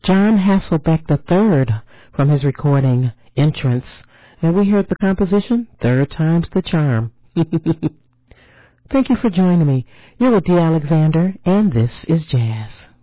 John Hasselbeck III from his recording Entrance, and we heard the composition Third Time's the Charm. Thank you for joining me. You're with Dee Alexander, and this is Jazz.